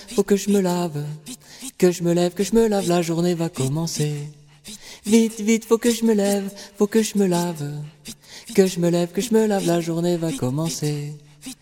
faut que je me lave. Que je me lève, que je me lave, la journée va commencer. Vite, vite, faut que je me lève, faut que je me lave. Que je me lève, que je me lave, la journée va commencer.